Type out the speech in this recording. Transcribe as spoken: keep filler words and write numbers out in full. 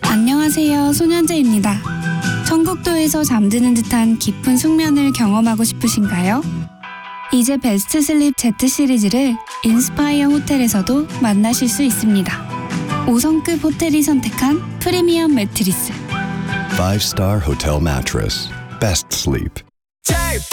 안녕하세요, 손현재입니다. 천국도에서 잠드는 듯한 깊은 숙면을 경험하고 싶으신가요? 이제 베스트 슬립 Z 시리즈를 인스파이어 호텔에서도 만나실 수 있습니다. 오 성급 호텔이 선택한 프리미엄 매트리스. Five-star hotel mattress. Best sleep.